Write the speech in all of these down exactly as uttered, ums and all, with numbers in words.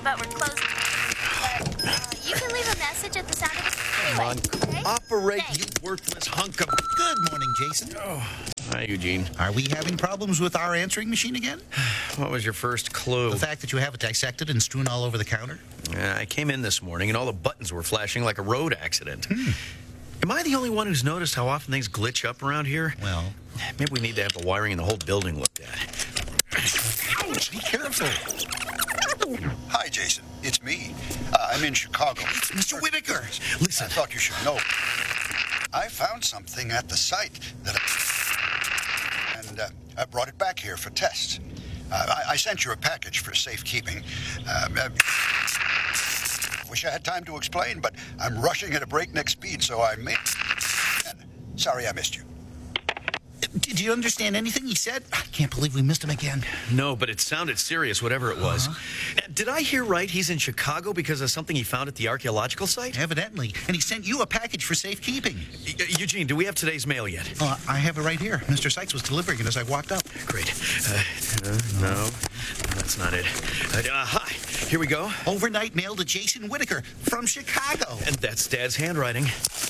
but we're closed. But uh, you can leave a message at the sound of it. Come on, Okay? operate, Thanks. you worthless hunk of... Good morning, Jason. Oh, hi, Eugene. Are we having problems with our answering machine again? What was your first clue? The fact that you have it dissected and strewn all over the counter? Uh, I came in this morning and all the buttons were flashing like a road accident. Hmm. Am I the only one who's noticed how often things glitch up around here? Well, Maybe we need to have the wiring in the whole building looked at. ouch, be careful. Hi, Jason. It's me. Uh, I'm in Chicago. It's Mister Whitaker. I Listen, thought you should know. I found something at the site that I... and uh, I brought it back here for tests. Uh, I, I sent you a package for safekeeping. Um, uh, wish I had time to explain, but I'm rushing at a breakneck speed, so I may... Sorry I missed you. Did you understand anything he said? I can't believe we missed him again. no, but it sounded serious, whatever it was. Uh-huh. Uh, Did I hear right? He's in Chicago because of something he found at the archaeological site? Evidently. And he sent you a package for safekeeping. E- uh, Eugene, do we have today's mail yet? Uh, I have it right here. Mister Sykes was delivering it as I walked up. Great. Uh, uh, no, that's not it. Uh, uh, hi, here we go. Overnight mail to Jason Whitaker from Chicago. And that's Dad's handwriting.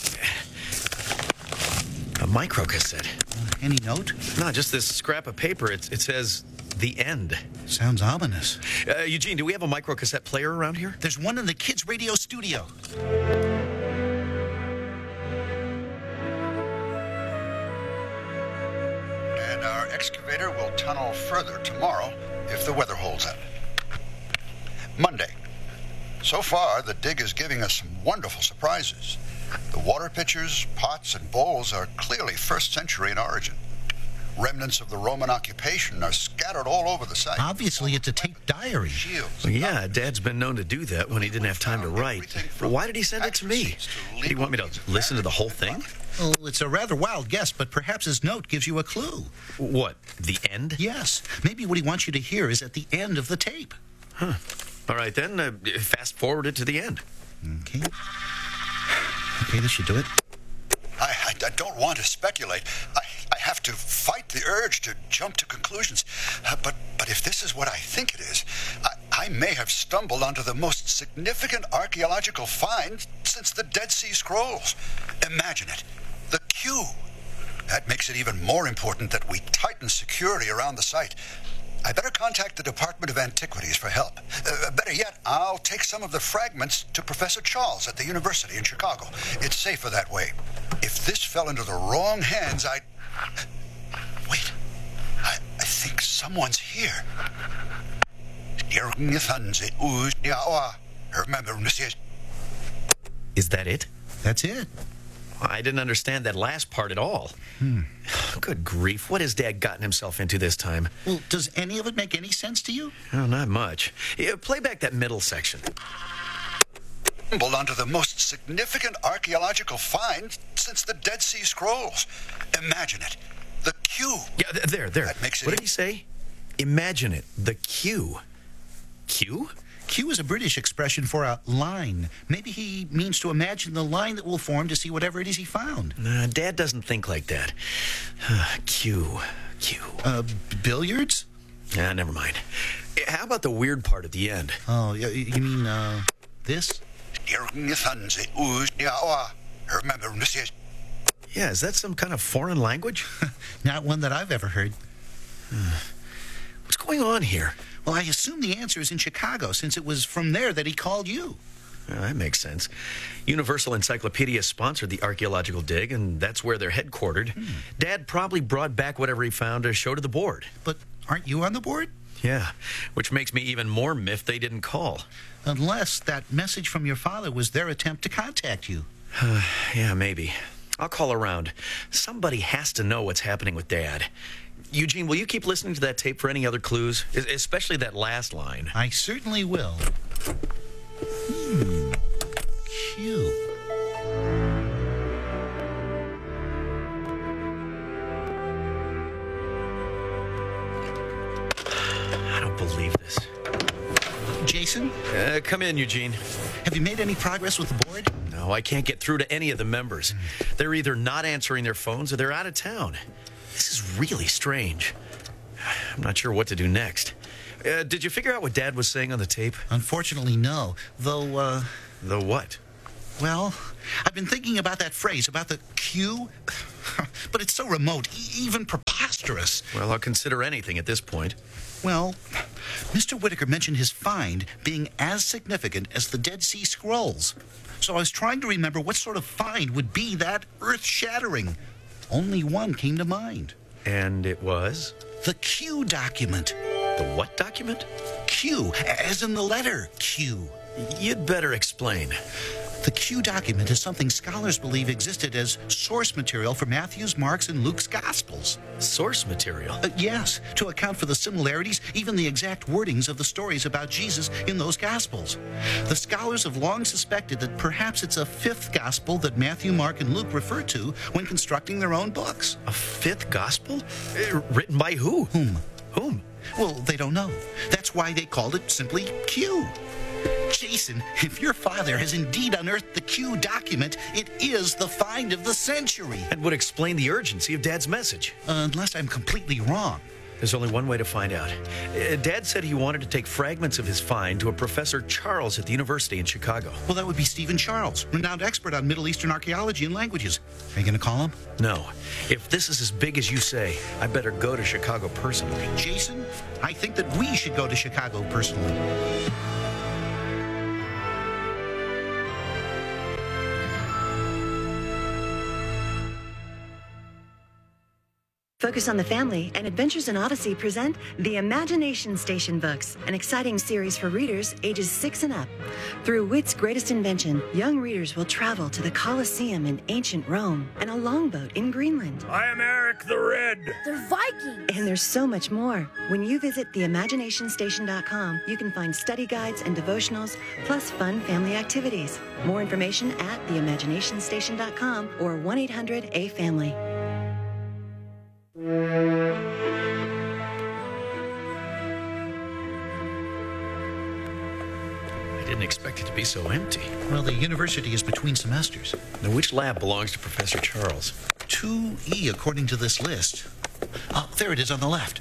A microcassette. Any note? No, just this scrap of paper. It, it says, The End. Sounds ominous. Uh, Eugene, do we have a microcassette player around here? There's one in the kids' radio studio. And our excavator will tunnel further tomorrow if the weather holds up. Monday. So far, the dig is giving us some wonderful surprises. The water pitchers, pots, and bowls are clearly first century in origin. Remnants of the Roman occupation are scattered all over the site. Obviously, it's a taped diary. Shields. Well, yeah, Dad's been known to do that when he didn't have time to write. But why did he send it to me? Did he want me to listen to the whole thing? Well, it's a rather wild guess, but perhaps his note gives you a clue. What, The End? Yes. Maybe what he wants you to hear is at the end of the tape. Huh. All right, then, uh, fast forward it to the end. Okay. Okay, this should do it. I, I, I don't want to speculate. I, I have to fight the urge to jump to conclusions. Uh, but, but if this is what I think it is, I, I may have stumbled onto the most significant archaeological find since the Dead Sea Scrolls. Imagine it. The Q. That makes it even more important that we tighten security around the site. I better contact the Department of Antiquities for help. Uh, better yet, I'll take some of the fragments to Professor Charles at the university in Chicago. It's safer that way. If this fell into the wrong hands, I'd... Wait. I, I think someone's here. Is that it? That's it. I didn't understand that last part at all. Hmm. Good grief, what has Dad gotten himself into this time? Well, does any of it make any sense to you? Oh, not much. Yeah, play back that middle section. Stumbled onto the most significant archaeological find since the Dead Sea Scrolls. Imagine it. The Q. Yeah, th- there, there. That makes it what e- did he say? Imagine it. The Q. Q? Q is a British expression for a line. Maybe he means to imagine the line that will form to see whatever it is he found. Nah, Dad doesn't think like that. Q. Q. Uh, billiards? Nah, never mind. Eh, How about the weird part at the end? Oh, y- you mean, uh, this? Yeah, is that some kind of foreign language? Not one that I've ever heard. What's going on here? Well, I assume the answer is in Chicago, since it was from there that he called you. Well, that makes sense. Universal Encyclopedia sponsored the archaeological dig, and that's where they're headquartered. Hmm. Dad probably brought back whatever he found to show to the board. But aren't you on the board? Yeah, which makes me even more miffed they didn't call. Unless that message from your father was their attempt to contact you. Yeah, maybe. I'll call around. Somebody has to know what's happening with Dad. Eugene, will you keep listening to that tape for any other clues? Es- Especially that last line. I certainly will. Hmm. Q. I don't believe this. Jason, Uh, come in, Eugene. have you made any progress with the board? No, I can't get through to any of the members. They're either not answering their phones or they're out of town. This is really strange. I'm not sure what to do next. Uh, did you figure out what Dad was saying on the tape? Unfortunately, no. Though, uh, The what? well, I've been thinking about that phrase, about the Q, but it's so remote, e- even preposterous. Well, I'll consider anything at this point. Well, Mister Whitaker mentioned his find being as significant as the Dead Sea Scrolls. So I was trying to remember what sort of find would be that earth-shattering. Only one came to mind. And it was? The Q document. The what document? Q, as in the letter Q. You'd better explain. The Q document is something scholars believe existed as source material for Matthew's, Mark's, and Luke's Gospels. Source material? Uh, yes, to account for the similarities, even the exact wordings of the stories about Jesus in those Gospels. The scholars have long suspected that perhaps it's a fifth Gospel that Matthew, Mark, and Luke refer to when constructing their own books. A fifth gospel? Uh, written by who? Whom? Whom? Well, they don't know. That's why they called it simply Q. Jason, if your father has indeed unearthed the Q document, it is the find of the century. And would explain the urgency of Dad's message. Uh, unless I'm completely wrong. There's only one way to find out. Uh, Dad said he wanted to take fragments of his find to a Professor Charles at the university in Chicago. Well, that would be Stephen Charles, renowned expert on Middle Eastern archaeology and languages. Are you going to call him? No. If this is as big as you say, I better go to Chicago personally. Jason, I think that we should go to Chicago personally. Focus on the Family and Adventures in Odyssey present The Imagination Station Books, an exciting series for readers ages six and up. Through wit's greatest invention, young readers will travel to the Colosseum in ancient Rome and a longboat in Greenland. I am Eric the Red. They're Vikings. And there's so much more. When you visit the imagination station dot com, you can find study guides and devotionals, plus fun family activities. More information at the imagination station dot com or one eight hundred A family. I didn't expect it to be so empty. Well, the university is between semesters. Now, which lab belongs to Professor Charles? two E, according to this list. Oh, there it is on the left.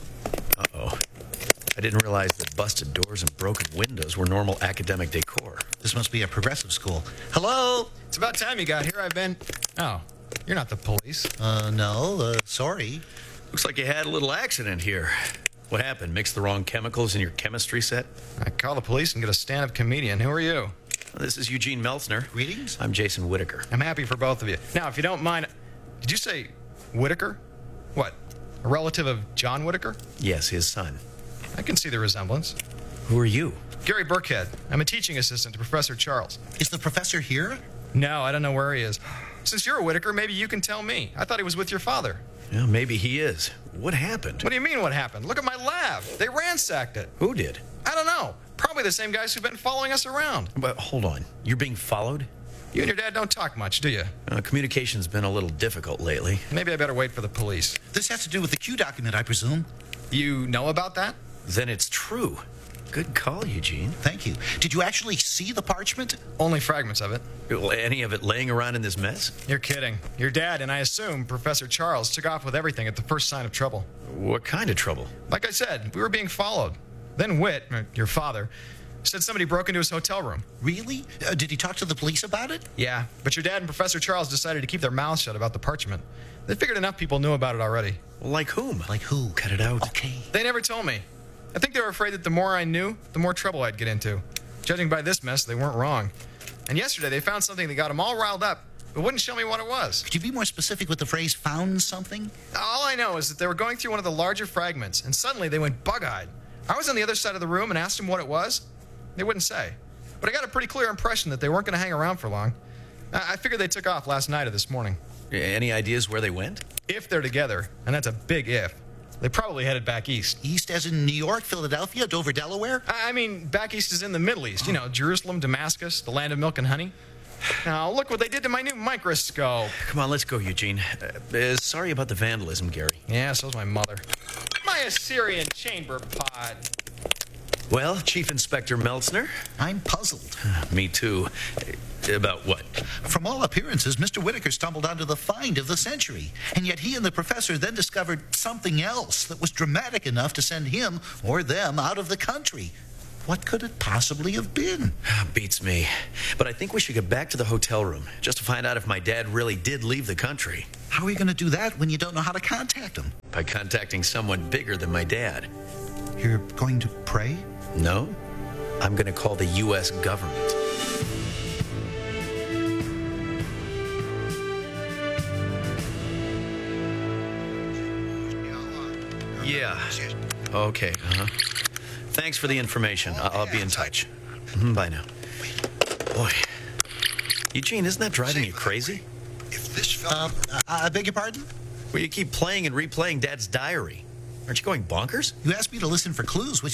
Uh-oh. I didn't realize that busted doors and broken windows were normal academic decor. This must be a progressive school. Hello? It's about time you got here. I've been... Oh, you're not the police. Uh, no, uh, sorry. Looks like you had a little accident here. What happened? Mixed the wrong chemicals in your chemistry set? I call the police and get a stand-up comedian. Who are you? This is Eugene Meltzner. Greetings. I'm Jason Whitaker. I'm happy for both of you. Now, if you don't mind... Did you say Whitaker? What, a relative of John Whitaker? Yes, his son. I can see the resemblance. Who are you? Gary Burkhead. I'm a teaching assistant to Professor Charles. Is the professor here? No, I don't know where he is. Since you're a Whitaker, maybe you can tell me. I thought he was with your father. Yeah, maybe he is. What happened? What do you mean, what happened? Look at my lab. They ransacked it. Who did? I don't know. Probably the same guys who've been following us around. But hold on. You're being followed? You and your dad don't talk much, do you? Uh, communication's been a little difficult lately. Maybe I better wait for the police. This has to do with the Q document, I presume. You know about that? Then it's true. Good call, Eugene. Thank you. Did you actually see the parchment? Only fragments of it. Well, any of it laying around in this mess? You're kidding. Your dad, and I assume Professor Charles, took off with everything at the first sign of trouble. What kind of trouble? Like I said, we were being followed. Then Whit, or your father, said somebody broke into his hotel room. Really? Uh, did he talk to the police about it? Yeah, but your dad and Professor Charles decided to keep their mouths shut about the parchment. They figured enough people knew about it already. Well, like whom? Like who? Cut it out. Okay. They never told me. I think they were afraid that the more I knew, the more trouble I'd get into. Judging by this mess, they weren't wrong. And yesterday, they found something that got them all riled up, but wouldn't show me what it was. Could you be more specific with the phrase found something? All I know is that they were going through one of the larger fragments, and suddenly they went bug-eyed. I was on the other side of the room and asked them what it was. They wouldn't say. But I got a pretty clear impression that they weren't going to hang around for long. I I figured they took off last night or this morning. Any ideas where they went? If they're together, and that's a big if, they probably headed back east. East as in New York, Philadelphia, Dover, Delaware? I I mean, back east is in the Middle East. You know, Jerusalem, Damascus, the land of milk and honey. Now, look what they did to my new microscope. Come on, let's go, Eugene. Uh, uh, sorry about the vandalism, Gary. Yeah, so's my mother. My Assyrian chamber pot. Well, Chief Inspector Meltzner? I'm puzzled. Me too. Uh, About what? From all appearances, Mister Whitaker stumbled onto the find of the century, and yet he and the professor then discovered something else that was dramatic enough to send him or them out of the country. What could it possibly have been? Beats me. But I think we should get back to the hotel room just to find out if my dad really did leave the country. How are you going to do that when you don't know how to contact him? By contacting someone bigger than my dad. You're going to pray? No, I'm going to call the U S government. Yeah. Okay. Uh-huh. Thanks for the information. I- I'll be in touch. Mhm, Bye now. Boy. Eugene, isn't that driving you crazy? If this film... Uh, I beg your pardon? Well, you keep playing and replaying Dad's diary. Aren't you going bonkers? You asked me to listen for clues, which